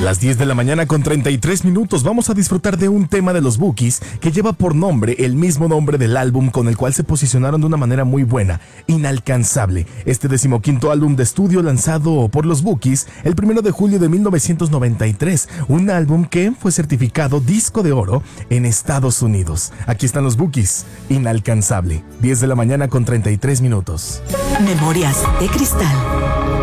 Las 10 de la mañana con 33 minutos vamos a disfrutar de un tema de los Bukis que lleva por nombre el mismo nombre del álbum con el cual se posicionaron de una manera muy buena, Inalcanzable. Este 15º álbum de estudio lanzado por los Bukis el 1 de julio de 1993, un álbum que fue certificado disco de oro en Estados Unidos. Aquí están los Bukis, Inalcanzable, 10 de la mañana con 33 minutos. Memorias de Cristal.